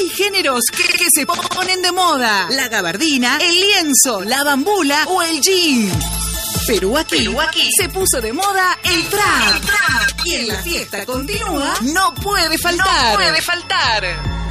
géneros que se ponen de moda. La gabardina, el lienzo, la bambula o el jean. Pero aquí se puso de moda el trap. Y en la fiesta continúa, no puede faltar.